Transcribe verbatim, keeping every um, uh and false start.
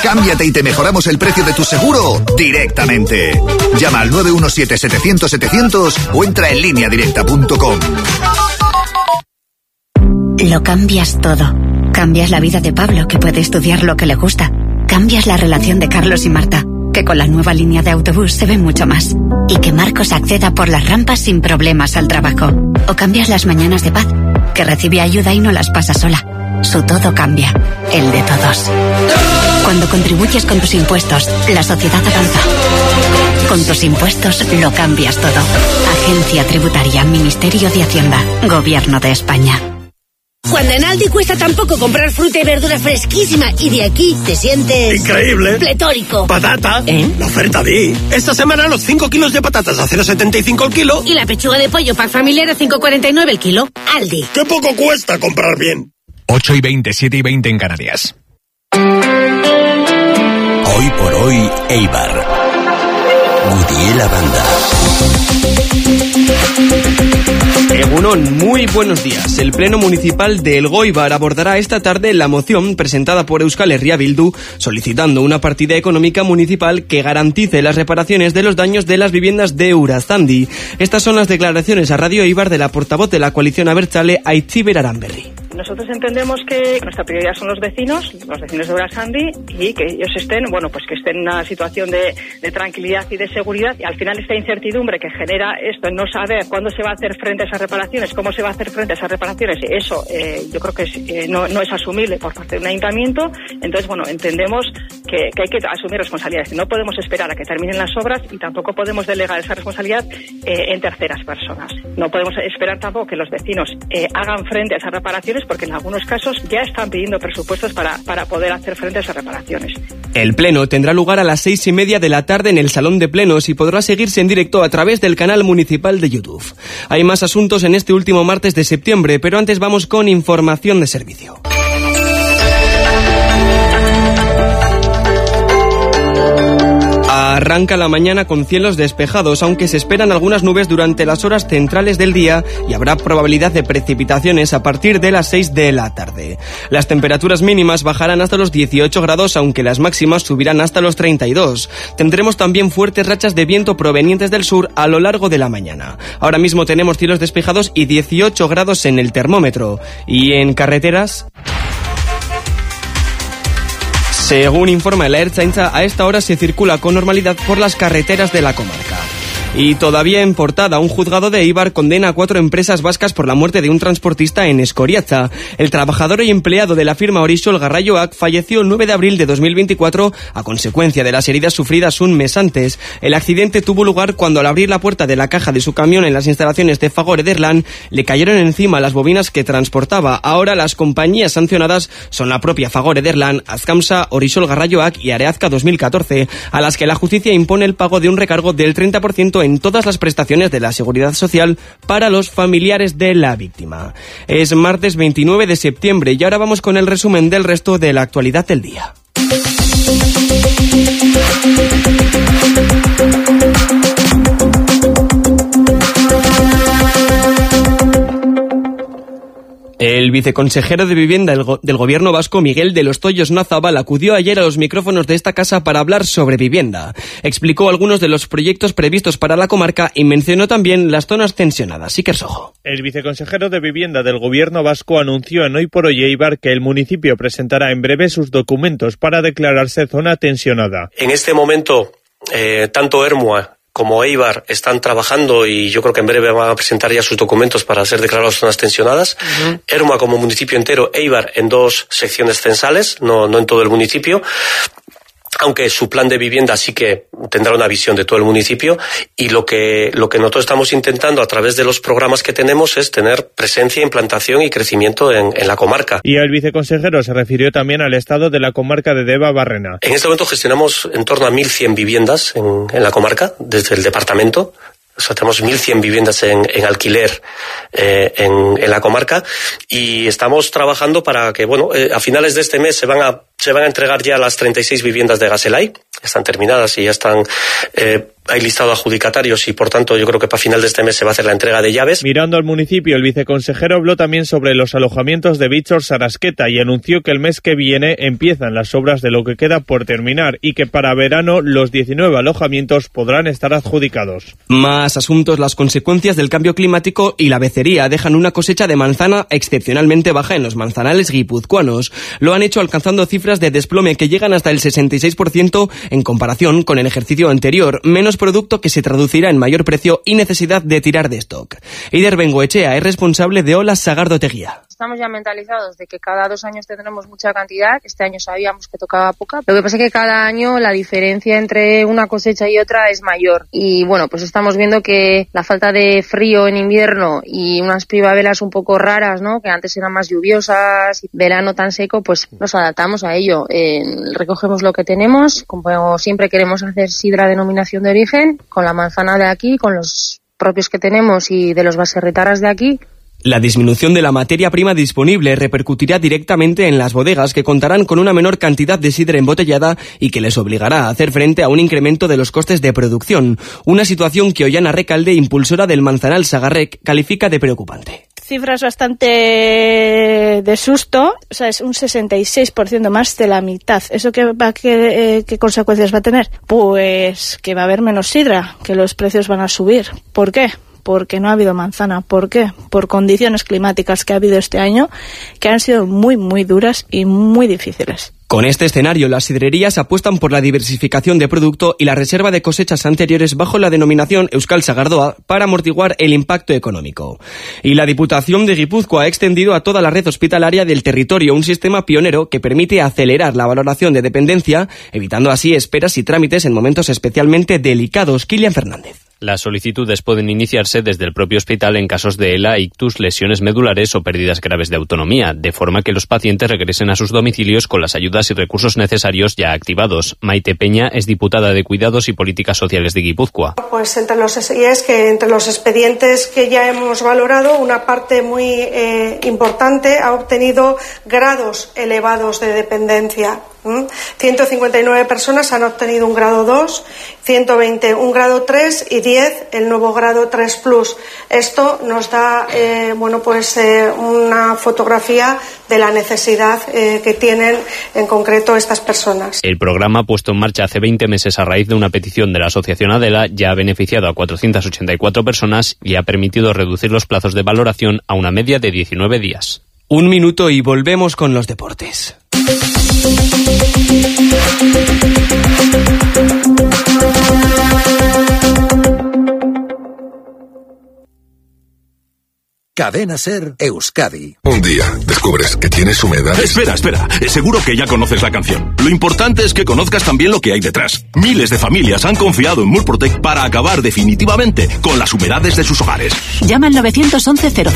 Cámbiate y te mejoramos el precio de tu seguro directamente. Llama al nueve uno siete, setecientos, setecientos o entra en línea directa punto com. Lo cambias todo. Cambias la vida de Pablo, que puede estudiar lo que le gusta. Cambias la relación de Carlos y Marta, que con la nueva línea de autobús se ve mucho más. Y que Marcos acceda por las rampas sin problemas al trabajo. O cambias las mañanas de Paz, que recibe ayuda y no las pasa sola. Su todo cambia, el de todos. Cuando contribuyes con tus impuestos, la sociedad avanza. Con tus impuestos lo cambias todo. Agencia Tributaria, Ministerio de Hacienda, Gobierno de España. Cuando en Aldi cuesta tan poco comprar fruta y verdura fresquísima y de aquí te sientes... ¡increíble! ¡Pletórico! ¡Patata! ¿Eh? La oferta de... Esta semana los cinco kilos de patatas a cero coma setenta y cinco el kilo. Y la pechuga de pollo pack familiar a cinco coma cuarenta y nueve el kilo. Aldi. ¡Qué poco cuesta comprar bien! ocho y veinte, siete y veinte en Canarias. Hoy por hoy, Eibar. Gudiela Banda. Egunon, muy buenos días. El Pleno Municipal de Elgoibar abordará esta tarde la moción presentada por Euskal Herria Bildu solicitando una partida económica municipal que garantice las reparaciones de los daños de las viviendas de Urazandi. Estas son las declaraciones a Radio Eibar de la portavoz de la coalición abertzale, Aitziber Aranberri. Nosotros entendemos que nuestra prioridad son los vecinos, los vecinos de Urazandi, y que ellos estén, bueno, pues que estén en una situación de, de tranquilidad y de seguridad. Y al final esta incertidumbre que genera esto, en no saber cuándo se va a hacer frente a esas reparaciones, cómo se va a hacer frente a esas reparaciones, eso eh, yo creo que es, eh, no, no es asumible por parte de un ayuntamiento. Entonces, bueno, entendemos que, que hay que asumir responsabilidades. No podemos esperar a que terminen las obras y tampoco podemos delegar esa responsabilidad eh, en terceras personas. No podemos esperar tampoco que los vecinos eh, hagan frente a esas reparaciones, porque en algunos casos ya están pidiendo presupuestos para, para poder hacer frente a esas reparaciones. El pleno tendrá lugar a las seis y media de la tarde en el Salón de Plenos y podrá seguirse en directo a través del canal municipal de YouTube. Hay más asuntos en este último martes de septiembre, pero antes vamos con información de servicio. Arranca la mañana con cielos despejados, aunque se esperan algunas nubes durante las horas centrales del día y habrá probabilidad de precipitaciones a partir de las seis de la tarde. Las temperaturas mínimas bajarán hasta los dieciocho grados, aunque las máximas subirán hasta los treinta y dos. Tendremos también fuertes rachas de viento provenientes del sur a lo largo de la mañana. Ahora mismo tenemos cielos despejados y dieciocho grados en el termómetro. Y en carreteras... Según informa la Ertzaintza, a esta hora se circula con normalidad por las carreteras de la comarca. Y todavía en portada, un juzgado de Eibar condena a cuatro empresas vascas por la muerte de un transportista en Escoriaza. El trabajador y empleado de la firma Orisol Garraioak falleció el nueve de abril de dos mil veinticuatro a consecuencia de las heridas sufridas un mes antes. El accidente tuvo lugar cuando al abrir la puerta de la caja de su camión en las instalaciones de Fagor Ederland le cayeron encima las bobinas que transportaba. Ahora las compañías sancionadas son la propia Fagor Ederland, Azkamsa, Orisol Garraioak y Areazca dos mil catorce, a las que la justicia impone el pago de un recargo del treinta por ciento en todas las prestaciones de la Seguridad Social para los familiares de la víctima. Es martes veintinueve de septiembre y ahora vamos con el resumen del resto de la actualidad del día. El viceconsejero de Vivienda del, go- del Gobierno vasco, Miguel de los Toyos Nazabal, acudió ayer a los micrófonos de esta casa para hablar sobre vivienda. Explicó algunos de los proyectos previstos para la comarca y mencionó también las zonas tensionadas. Iker Sojo. El viceconsejero de Vivienda del Gobierno vasco anunció en Hoy por Hoy Eibar que el municipio presentará en breve sus documentos para declararse zona tensionada. En este momento, eh, tanto Ermua como Eibar están trabajando y yo creo que en breve van a presentar ya sus documentos para ser declarados zonas tensionadas. Uh-huh. Ermua como municipio entero, Eibar en dos secciones censales, no, no en todo el municipio. Aunque su plan de vivienda sí que tendrá una visión de todo el municipio, y lo que lo que nosotros estamos intentando a través de los programas que tenemos es tener presencia, implantación y crecimiento en, en la comarca. Y el viceconsejero se refirió también al estado de la comarca de Deva-Barrena. En este momento gestionamos en torno a mil cien viviendas en, en la comarca, desde el departamento. O sea, tenemos mil cien viviendas en, en alquiler eh, en, en la comarca, y estamos trabajando para que, bueno, eh, a finales de este mes se van a se van a entregar ya las treinta y seis viviendas de Gaselay. Están terminadas y ya están eh, hay listado de adjudicatarios y por tanto yo creo que para final de este mes se va a hacer la entrega de llaves. Mirando al municipio, el viceconsejero habló también sobre los alojamientos de Víctor Sarasqueta y anunció que el mes que viene empiezan las obras de lo que queda por terminar y que para verano los diecinueve alojamientos podrán estar adjudicados. Más asuntos: las consecuencias del cambio climático y la becería dejan una cosecha de manzana excepcionalmente baja en los manzanales guipuzcoanos. Lo han hecho alcanzando cifras de desplome que llegan hasta el sesenta y seis por ciento en comparación con el ejercicio anterior, menos producto que se traducirá en mayor precio y necesidad de tirar de stock. Eider Bengoechea es responsable de Olas Sagardoteguía. Estamos ya mentalizados de que cada dos años tendremos mucha cantidad. Este año sabíamos que tocaba poca. Lo que pasa es que cada año la diferencia entre una cosecha y otra es mayor. Y bueno, pues estamos viendo que la falta de frío en invierno y unas primaveras un poco raras, ¿no? Que antes eran más lluviosas, verano tan seco, pues nos adaptamos a ello. Eh, recogemos lo que tenemos. Como siempre queremos hacer sidra denominación de origen, con la manzana de aquí, con los propios que tenemos y de los baserritarras de aquí. La disminución de la materia prima disponible repercutirá directamente en las bodegas, que contarán con una menor cantidad de sidra embotellada y que les obligará a hacer frente a un incremento de los costes de producción. Una situación que Ollana Recalde, impulsora del Manzanal Sagarrec, califica de preocupante. Cifras bastante de susto, o sea, es un sesenta y seis por ciento más de la mitad. ¿Eso qué, va, qué, eh, qué consecuencias va a tener? Pues que va a haber menos sidra, que los precios van a subir. ¿Por qué? Porque no ha habido manzana. ¿Por qué? Por condiciones climáticas que ha habido este año, que han sido muy, muy duras y muy difíciles. Con este escenario, las sidrerías apuestan por la diversificación de producto y la reserva de cosechas anteriores bajo la denominación Euskal Sagardoa para amortiguar el impacto económico. Y la Diputación de Guipúzcoa ha extendido a toda la red hospitalaria del territorio un sistema pionero que permite acelerar la valoración de dependencia, evitando así esperas y trámites en momentos especialmente delicados. Kilian Fernández. Las solicitudes pueden iniciarse desde el propio hospital en casos de ELA, ictus, lesiones medulares o pérdidas graves de autonomía, de forma que los pacientes regresen a sus domicilios con las ayudas y recursos necesarios ya activados. Maite Peña es diputada de Cuidados y Políticas Sociales de Guipúzcoa. Pues entre los, y es que entre los expedientes que ya hemos valorado, una parte muy eh, importante ha obtenido grados elevados de dependencia. ¿Mm? ciento cincuenta y nueve personas han obtenido un grado dos, ciento veinte un grado tres y diez el nuevo grado tres plus. Esto nos da eh, bueno pues eh, una fotografía de la necesidad eh, que tienen en concreto estas personas. El programa, puesto en marcha hace veinte meses a raíz de una petición de la asociación Adela, ya ha beneficiado a cuatrocientas ochenta y cuatro personas y ha permitido reducir los plazos de valoración a una media de diecinueve días. Un minuto y volvemos con los deportes. Cadena Ser Euskadi. Un día descubres que tienes humedad. Espera, espera. Seguro que ya conoces la canción. Lo importante es que conozcas también lo que hay detrás. Miles de familias han confiado en Murprotec para acabar definitivamente con las humedades de sus hogares. Llama al nueve once cero